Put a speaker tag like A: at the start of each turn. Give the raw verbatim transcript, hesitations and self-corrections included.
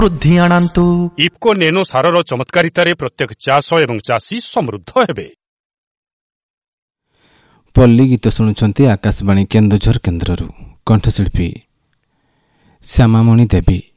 A: ବୃଦ୍ଧି ଆଣନ୍ତୁ।
B: ଇଫ୍କୋ ନେନୋ ସାରର ଚମତ୍କାରିତାରେ ପ୍ରତ୍ୟେକ ଚାଷ ଏବଂ ଚାଷୀ ସମୃଦ୍ଧ ହେବେ।
C: ପଲ୍ଲୀ ଗୀତ ଶୁଣୁଛନ୍ତି ଆକାଶବାଣୀ କେନ୍ଦୁଝର କେନ୍ଦ୍ରରୁ। କଣ୍ଠଶିଳ୍ପୀ ଶ୍ୟାମାମଣି ଦେବୀ।